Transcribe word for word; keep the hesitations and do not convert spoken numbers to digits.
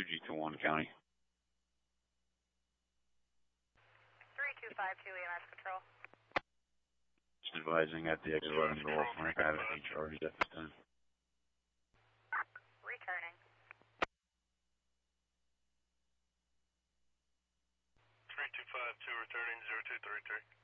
two G to one County. three two five two E M S Patrol. Just advising at the exit eleven Golf, Frank, I have any charges at this time. Returning. three two five two returning zero two three three.